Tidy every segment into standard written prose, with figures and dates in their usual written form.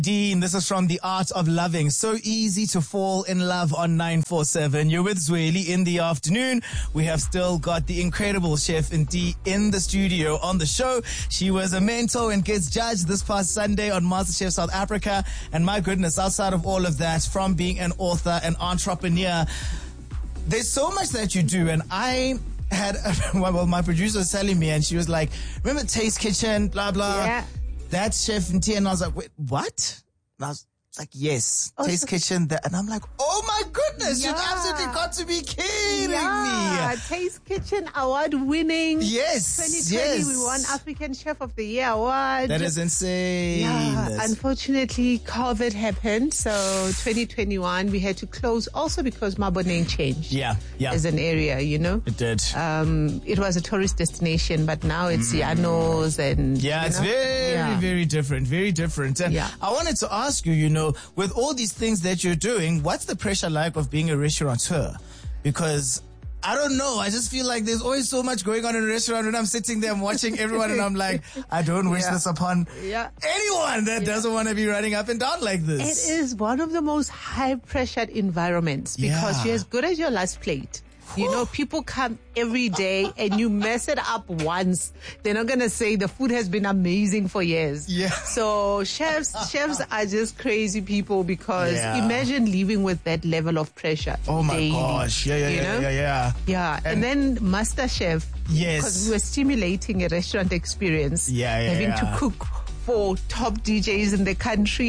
Dean, this is from The Art of Loving. So easy to fall in love on 947. You're with Zweli in the afternoon. We have still got the incredible Chef Nti in the studio on the show. She was a mentor and guest judge this past Sunday on MasterChef South Africa. And my goodness, outside of all of that, from being an author, an entrepreneur, there's so much that you do. And I had, well, my producer was telling me, and she was like, remember Taste Kitchen, blah, blah. Yeah. That's Chef Nti. And I was like, wait, what? And I was like, yes, Taste Kitchen. And I'm like, oh my goodness, you've absolutely got to be kidding me. Taste Kitchen award winning. Yes. 2020, we won African Chef of the Year award. That is insane. Yeah, unfortunately, COVID happened. So 2021, we had to close also because Maboneng changed. Yeah. As an area, you know. It did. It was a tourist destination, but now it's Yanos and... Yeah, it's very different. Very different. And I wanted to ask you, you know, with all these things that you're doing, what's the pressure like of being a restaurateur? Because I don't know. I just feel like there's always so much going on in a restaurant when I'm sitting there, I'm watching everyone and I'm like, I don't wish this upon anyone that doesn't want to be running up and down like this. It is one of the most high pressured environments because you're as good as your last plate. You know, people come every day and you mess it up once. They're not going to say the food has been amazing for years. Yeah. So chefs are just crazy people because imagine living with that level of pressure. Oh my gosh. Yeah. And then MasterChef. Yes. Because we were stimulating a restaurant experience. Having to cook for top DJs in the country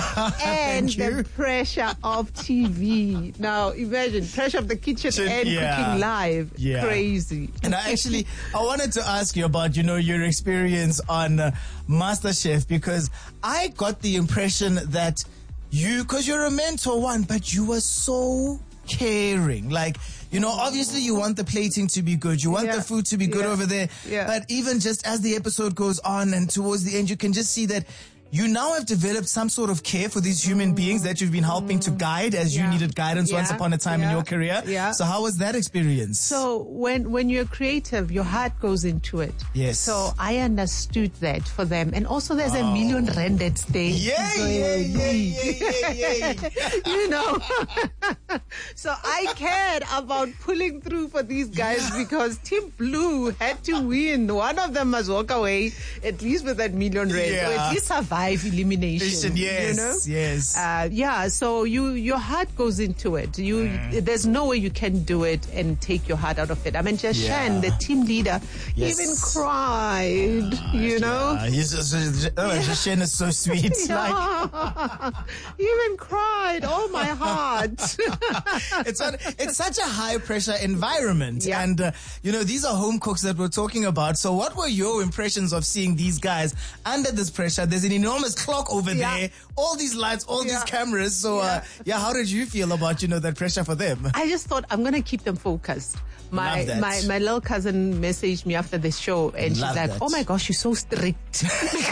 and the pressure of TV. Now imagine pressure of the kitchen and cooking live. Crazy. And I wanted to ask you about, you know, your experience on MasterChef, because I got the impression that because you're a mentor but you were so caring. Like, you know, obviously you want the plating to be good. You want the food to be good over there. But even just as the episode goes on and towards the end, you can just see that you now have developed some sort of care for these human beings that you've been helping to guide as you needed guidance once upon a time in your career. So how was that experience? So when you're creative, your heart goes into it. Yes. So I understood that for them. And also there's R1 million at stake. You know. So I cared about pulling through for these guys because Team Blue had to win. One of them must walk away at least with that R1 million or at least survive elimination. Yes, you know? So your heart goes into it. There's no way you can do it and take your heart out of it. I mean, Jashan, the team leader, even cried, you know? Jashan is so sweet. He even cried. Oh, my heart. It's such a high pressure environment. And, you know, these are home cooks that we're talking about. So what were your impressions of seeing these guys under this pressure? There's an enormous clock over there, all these lights, all these cameras. So, how did you feel about, you know, that pressure for them? I just thought I'm going to keep them focused. My little cousin messaged me after the show and she's like, oh my gosh, you're so strict.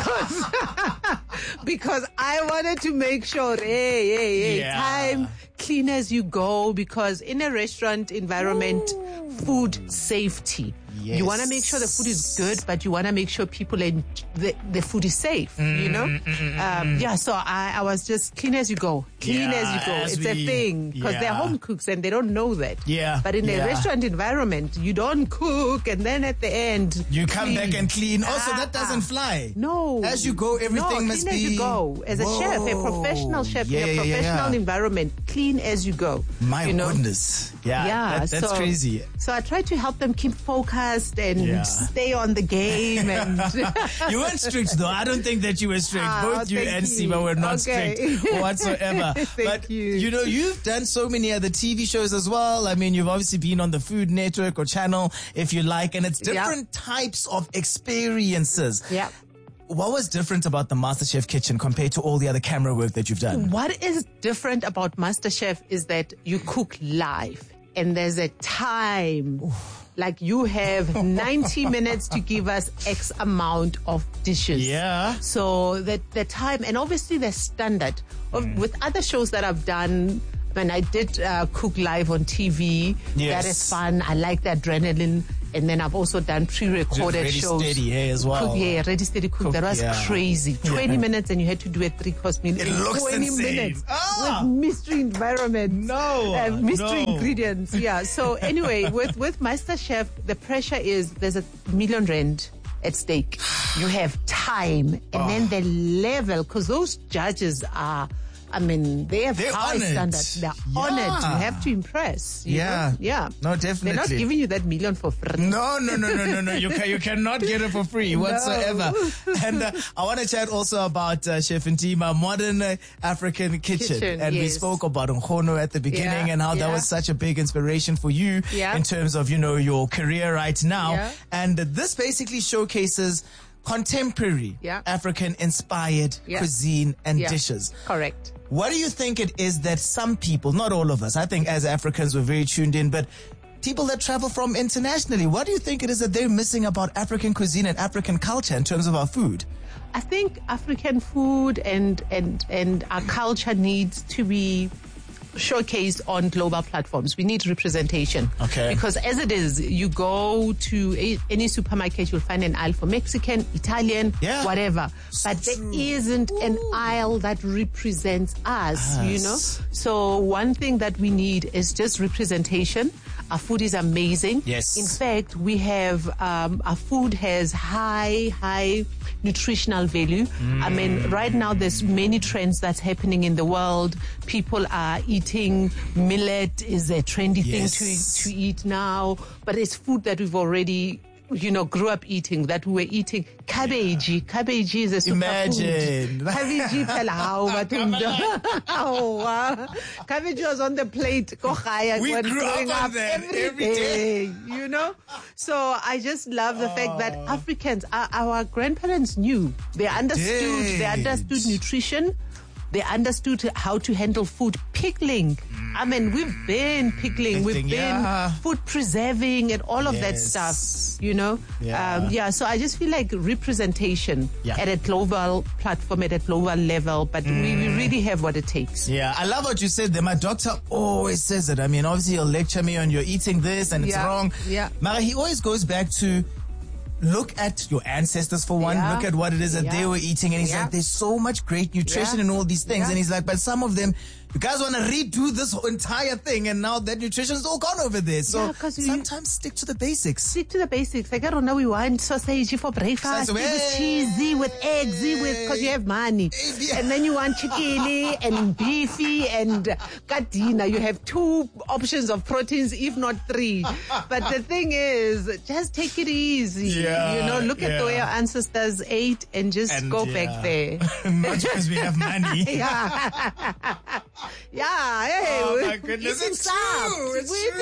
because I wanted to make sure, time, clean as you go, because in a restaurant environment, food safety. Yes. You want to make sure the food is good, but you want to make sure the food is safe, you know? So I was just clean as you go. It's a thing because they're home cooks and they don't know that. But in a restaurant environment, you don't cook and then at the end you come back and clean. Also, that doesn't fly. No. As you go, everything must be... clean as you go. As a chef, a professional chef in a professional environment, clean as you go. My goodness. That's crazy. So I try to help them keep focused and stay on the game. And you weren't strict though. I don't think that you were strict. Both you and Siba were not strict whatsoever. But you know, you've done so many other TV shows as well. I mean, you've obviously been on the Food Network or channel, if you like, and it's different types of experiences. What was different about the MasterChef kitchen compared to all the other camera work that you've done? What is different about MasterChef is that you cook live and there's a time. Like you have 90 minutes to give us X amount of dishes. So the time, and obviously the standard. With other shows that I've done, when I did cook live on TV, that is fun. I like the adrenaline. And then I've also done pre-recorded shows. Ready, Steady, as well. Ready, Steady, Cook. That was crazy. 20 minutes and you had to do a 3-course meal. It looks 20 insane. minutes with mystery environment. Mystery ingredients. Yeah. So anyway, with MasterChef, the pressure is there's R1 million at stake. You have time, and then the level, because those judges are, they have high standards. They're honored. You have to impress. You know? Yeah. No, definitely. They're not giving you that million for free. No. You cannot get it for free whatsoever. And I want to chat also about Chef Ntima, Modern African Kitchen. And we spoke about Nkgono at the beginning and how that was such a big inspiration for you in terms of, your career right now. Yeah. And this basically showcases contemporary African-inspired cuisine and dishes. Correct. What do you think it is that some people, not all of us, I think as Africans we're very tuned in, but people that travel from internationally, what do you think it is that they're missing about African cuisine and African culture in terms of our food? I think African food and our culture needs to be showcased on global platforms. We need representation. Okay. Because as it is, you go to any supermarket, you'll find an aisle for Mexican, Italian, whatever. But there isn't an aisle that represents us, So one thing that we need is just representation. Our food is amazing. Yes. In fact, we have, our food has high nutritional value. Right now there's many trends that's happening in the world. People are eating millet is a trendy thing to eat now, but it's food that we've already grew up eating, that we were eating. Cabbage. Cabbage is a superfood. Imagine. Cabbage Cabbage was on the plate. We grew up on that every day. So I just love the fact that Africans, our grandparents knew. They understood nutrition. They understood how to handle food. Pickling. We've been pickling. We've been food preserving and all of that stuff, So I just feel like representation at a global platform, at a global level, but we really have what it takes. Yeah, I love what you said there. My doctor always says it. Obviously he'll lecture me on you're eating this and it's wrong. Yeah. Mara, he always goes back to look at your ancestors for one, look at what it is that they were eating, and he's like, there's so much great nutrition in all these things, and he's like, but some of them, you guys want to redo this whole entire thing, and now that nutrition is all gone over there. So sometimes stick to the basics. Stick to the basics. Like, I don't know, we want sausage for breakfast, with cheesy, with eggs, because you have money. And then you want chicken and beefy and katina. You have 2 options of proteins, if not 3. But the thing is, just take it easy. Look at the way our ancestors ate and go back there. Not because we have money. Oh my goodness, it's true.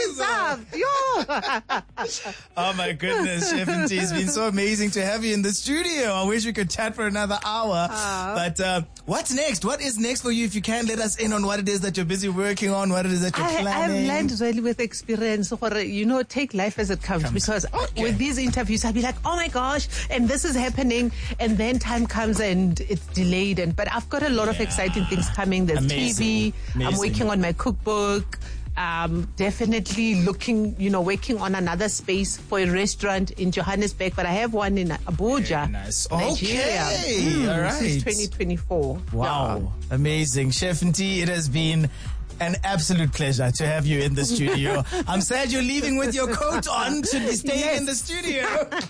Oh my goodness, Chef Nti, it's been so amazing to have you in the studio. I wish we could chat for another hour. But what's next? What is next for you? If you can let us in on what it is that you're busy working on, what it is that you're planning. I've learned really with experience, take life as it comes. Because with these interviews, I'll be like, oh my gosh, and this is happening, and then time comes and it's delayed. But I've got a lot of exciting things coming. There's TV. I'm working on my cookbook. Definitely working on another space for a restaurant in Johannesburg, but I have one in Abuja, Nigeria. All right. Since 2024. Wow. Amazing. Chef Nti, it has been an absolute pleasure to have you in the studio. I'm sad you're leaving with your coat on to be staying in the studio.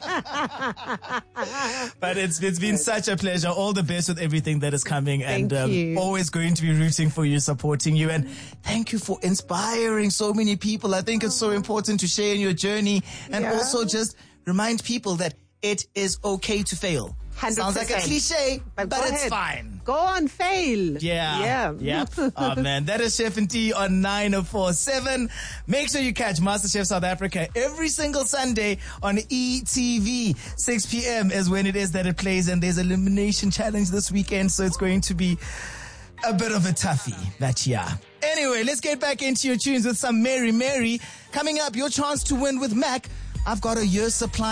But it's been such a pleasure. All the best with everything that is coming. Thank and you. Always going to be rooting for you, supporting you. And thank you for inspiring so many people. I think it's so important to share in your journey and also just remind people that it is okay to fail. 100%. Sounds like a cliche, but it's ahead. fine. Go on, fail. Yeah. Oh man, that is Chef Nti on 947. Make sure you catch MasterChef South Africa every single Sunday on ETV. 6 p.m. is when it is that it plays, and there's an elimination challenge this weekend, so it's going to be a bit of a toughie. But Anyway, let's get back into your tunes with some Mary Mary. Coming up, your chance to win with Mac. I've got a year's supply